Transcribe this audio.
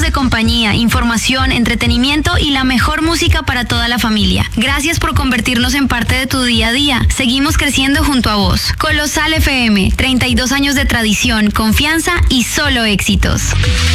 de compañía, información, entretenimiento y la mejor música para toda la familia. Gracias por convertirnos en parte de tu día a día. Seguimos creciendo junto a vos. Colosal FM, 32 años de tradición, confianza y solo éxitos.